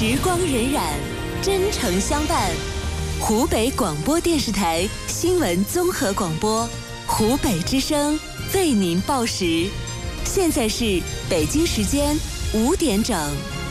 时光荏苒，真诚相伴。湖北广播电视台新闻综合广播，湖北之声为您报时。现在是北京时间5点整。